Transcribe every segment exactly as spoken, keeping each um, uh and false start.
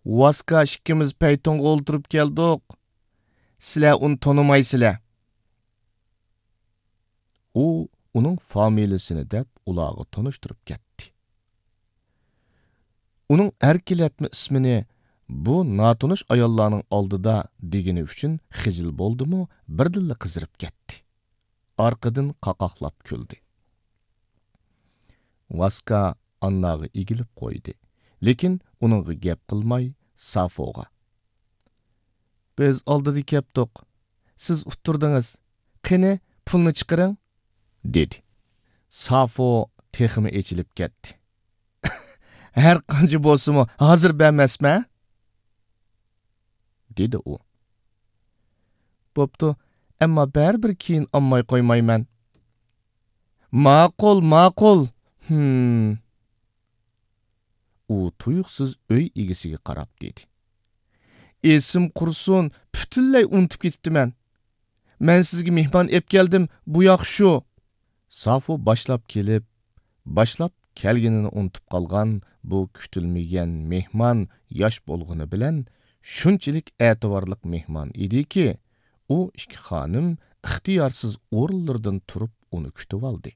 Vaska ikkimiz paytonga o'ltirib keldik. Sizlar uni tonimaysizlar. U uning familiyasini deb ularga tanishtirib ketdi. Uning erkilatma ismini bu natonish ayollarning oldida degini uchun xijil bo'ldimi, birdilla qizirib ketdi. Arqadan qaqaqlab kuldi. Vaska Annaga egilib qo'ydi. Lekin uningga gap qilmay Safoga. Biz oldida keldik. Siz o'tirdingiz. Qani pulni chiqaring, dedi. Safo texmi echilib ketdi. Har qancha bo'lsa-mu, hozir bermasmi? dedi u. Bo'pti, ammo baribir keyin olmay qo'ymayman. Ma'qul, ma'qul. Hmm. U tuyuqsiz uy egasiga qarab dedi. Esim qursun, butunlay unutib ketibman. Men sizga mehmon ep keldim, bu yoq shu. Safo boshlab kelib, boshlab kelganini unutib qolgan bu kutilmagan mehmon yosh bo'lg'ini bilan shunchalik e'tiborli mehmon ediki, u ikki xonim ixtiyorsiz o'rinlaridan turib uni kutib oldi.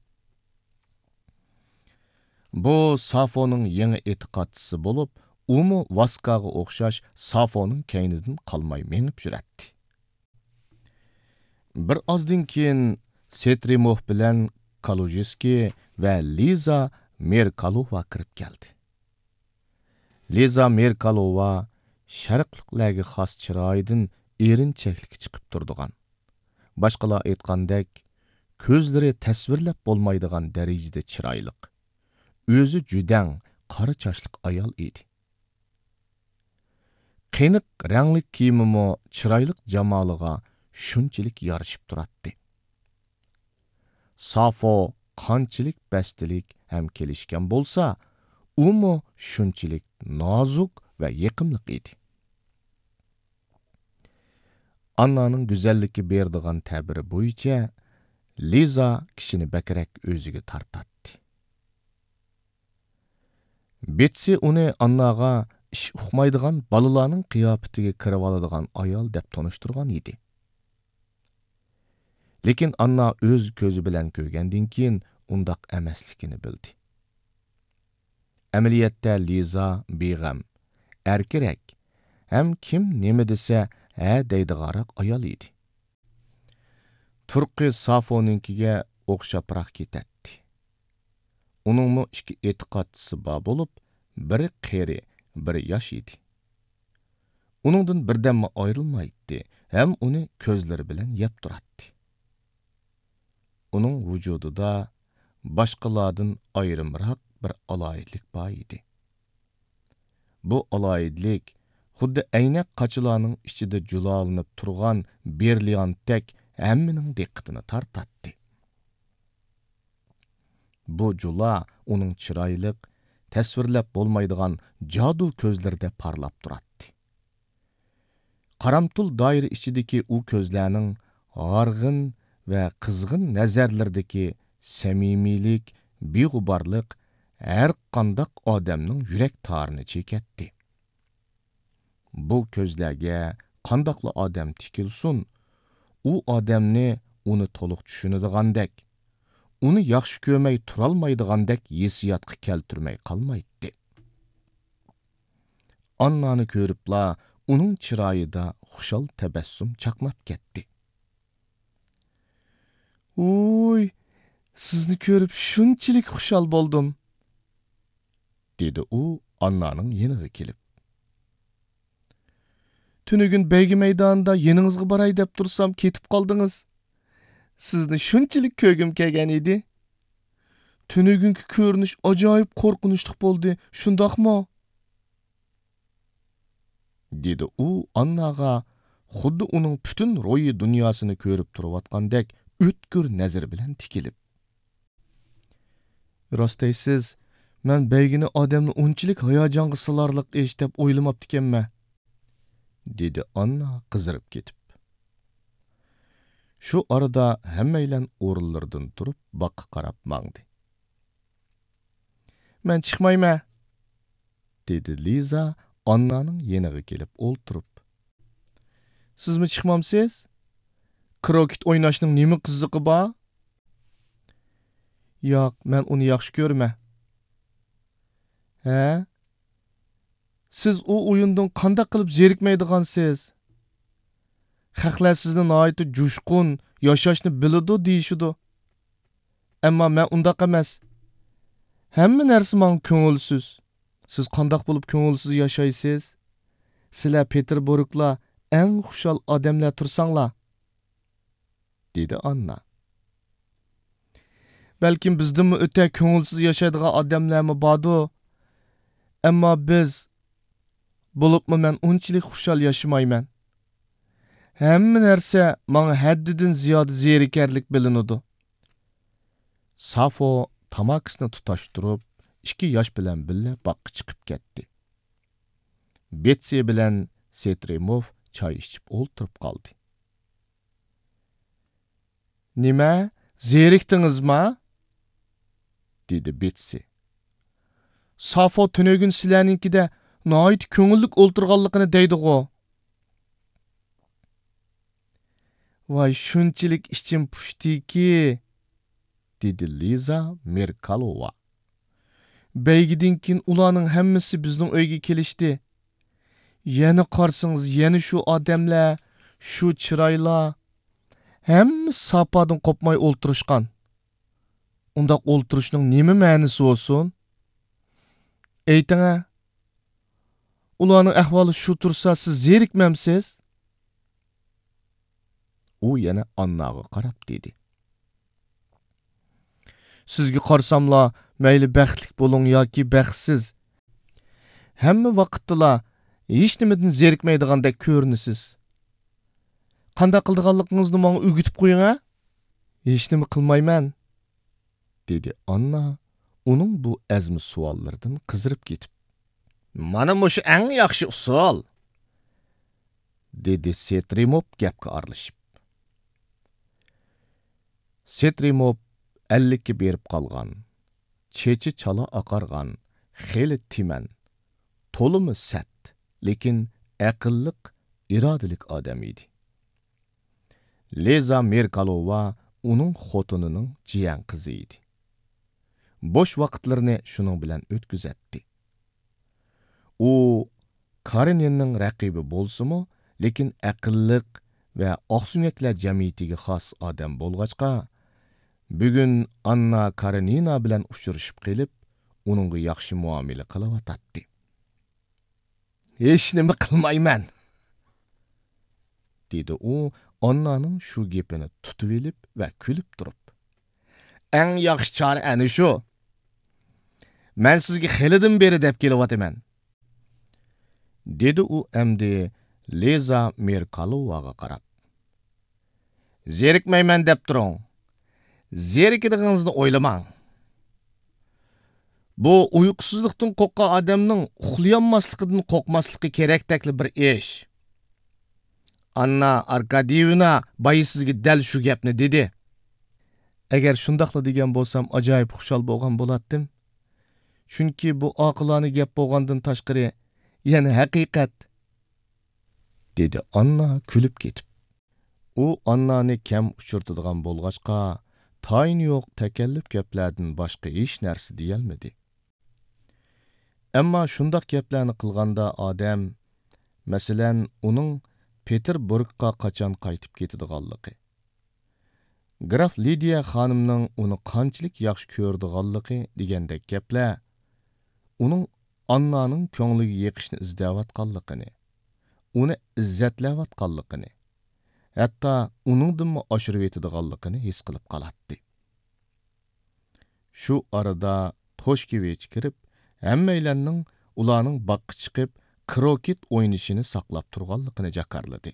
Bu Safoning yangi e'tiqodchisi bo'lib, umu Vaskaga o'xshash Safoning kaynidan qolmay menib juratdi. Bir ozdan keyin Setrimov bilan Kalujiski va Liza Merkalova kirib keldi. Liza Merkalova sharqliklarga xos chiroyidan erinchaklik chiqib turdigan. Boshqalar aytgandek, ko'zlari tasvirlab bo'lmaydigan darajada chiroyli. O'zi judang, qora chashliq ayol edi. Qeniq rangli kiyimimi chiroyli jamoliga shunchalik yarashib turardi. Safo qanchalik bastilik ham kelishgan bo'lsa, umu shunchalik nozik va yiqimliq edi. Annaning go'zalligi berdigan ta'biri bo'yicha Liza kishini bakrak o'ziga tortadi. Betsi uni Annaga ish uqmaydigan balalarning qiyofatiga kirib oladigan ayol deb tanishtirgan edi. Lekin Anna o'z ko'zi bilan ko'rgandan keyin undaq emasligini bildi. Amaliyotda Liza beg'am, erkirak, ham kim nima desa ha deydigaroq ayol edi. Turqi Safoninkiga o'xshaproq ketadi. Uningmi ikki e'tiqodchisi bor bo'lib, biri qeri, biri yosh edi. Uningdan birdamma ayrilmaydi, ham uni ko'zlari bilan yeb turadi. Uning vujudida boshqalardan ayrimroq bir aloyidlik bor edi. Bu aloyidlik xuddi aynak qachilarning ichida julolanib turgan berliantdek hammaning diqqatini tortadi. Bu jula uning chiroyli, tasvirlab bo'lmaydigan jadu ko'zlarida parlab turadi. Qaramtul doira ichidagi u ko'zlarning g'arg'in va qizg'in nazarlaridagi samimiylik, beg'uborlik har qanday odamning yurak torini chekatdi. Bu ko'zlarga qandoqli odam tikilsin, u odamni uni to'liq tushunadigandak, uni yaxshi ko'rmay turolmaydigandek hissiyotga keltirmay qolmaydi. Annani ko'ribla uning chiroyida xushal tabassum chaqnab ketdi. "Uy, sizni ko'rib shunchalik xushal bo'ldim", dedi u Annaning yeniga kelib. "Tunugün beygi maydonida yeningizga boray deb tursam ketib qoldingiz. Sizni shunchalik ko'rgim kelgan edi. Tunugunki ko'rinish ajoyib qo'rqinchli bo'ldi, shundoqmi?" dedi u Annaga xuddi uning butun ro'yi dunyosini ko'rib turayotgandek o'tkir nazar bilan tikilib. "Rost deysiz, men beygini odamni unchalik hayajonga solarliq ish deb o'ylamabdi ekanman", dedi Anna qizirib ketib. Shu arada hammaylan o'rinlaridan turib boqqa qarab mangdi. "Men chiqmayman", dedi Liza Annaning yeniga kelib o'ltirib, "Sizmi chiqmamsiz? Kroket o'ynashning nima qiziqi bor?" "Yo'q, men uni yaxshi ko'raman." "Ha? Siz u o'yindan qanday qilib zerikmaydigansiz? Xalqlar sizni nihoyatda jo'shqin yashashni biladi deyishidi. Ammo men undaq emas. Hamma narsa menga ko'ngilsiz. Siz qandoq bo'lib ko'ngilsiz yashaysiz? Sizlar Peterburglar eng xushal odamlar tursanglar," dedi Anna. "Balkim bizdinmi o'ta ko'ngilsiz yashaydigan odamlarmi bordu? Ammo biz bo'libmi men unchalik xushal yashamayman. Hamma narsa menga haddidan ziyoda zerikarlik bilinadi." Safo tamakisini tutashtirib, ikki yosh bilan birga boqqa chiqib ketdi. Betsi bilan Setrimov choy ichib o'ltirib qoldi. "Nima? Zerikdingizmi?" dedi Betsi. "Safo tunugin sizlarninkida nihoyat ko'ngillik o'ltirganligini deydi-ku." "Voy, shunchalik ichim pushdiki," dedi Liza Merkalova. "Beygidan keyin ularning hammasi bizning uyga kelishdi. Yana qarsangiz, yana shu odamlar, shu chiroylar, hamma sapodan qopmay o'ltirishgan. Undaq o'ltirishning nima ma'nosi bo'lsin? Ayting-a, ularning ahvoli shu tursa, siz zerikmamsiz?" U yana Annaga qarab dedi. "Sizga qarsamlar, mayli baxtli bo'ling yoki baxtsiz, hamma vaqtda hech nimadan zerikmaydigandek ko'rinasiz. Qanday qildiganligingizni menga o'rgatib qo'ying-a?" "Hech nima qilmayman," dedi Anna uning bu azmi savollaridan qizirib ketib. "Mana bu shu eng yaxshi usul," dedi Setrimov gapga aralashib. Setrimov ellikka berib qolgan, chechi chala oqargan, xeli timan, to'limi sat, lekin aqlliq, irodalik odam edi. Liza Merkalova uning xotinining jiyan qizi edi. Bo'sh vaqtlarini shuning bilan o'tkazatdi. U Kareninning raqibi bo'lsa-mu, lekin aqlliq va oqsunyaklar jamiyatiga xos odam bo'lg'achqa, bugun Anna Karenina bilan uchrashib kelib, uningga yaxshi muomala qilyotdi. "Hech nima qilmayman," dedi u Annaning shu gapini tutib olib va kulib turib. "Eng yaxshi chora ana shu. Men sizga xelidan beri deb kelyapman," dedi u endi Liza Merkalovaga qarab. "Zerikmayman deb turing. Zerikidigingizni o'ylamang. Bu uyqusizlikdan qo'rqqan odamning uxlayolmasligidan qo'rqmasligi kerakdekli bir ish. Anna Arkadiyevna boyi sizga dal shu gapni dedi. Agar shundoqla degan bo'lsam, ajoyib xushal bo'lgan bo'lardim. Chunki bu oqilona gap bo'lgandan tashqari yana haqiqat," dedi Anna kulib ketib. U Annani kam uchirtadigan bo'lg'achqa, tayin yo'q takalluf gaplardan boshqa hech narsa deyolmadi. Ammo shundoq gaplarni qilganda odam, masalan, uning Peterburgga qachon qaytib ketadiganligi, Graf Lidiya xonimning uni qanchalik yaxshi ko'rdiganligi degandek gaplar, uning Annaning ko'ngliga yiqishni izlayotganligini, uni izzatlayotganligini, hatto uningdanmi oshirib yetadiganligini his qilib qolatdi. Shu arada Toshkevich kirib, hammaylarning ularning boqqa chiqib, kroket o'ynashini saqlab turganligini jakarladi.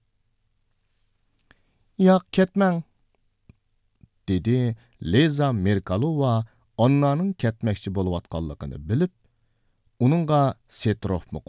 "Yo'q, ketmang," dedi Liza Merkalova Annaning ketmoqchi bo'layotganligini bilib, uningga Setrovni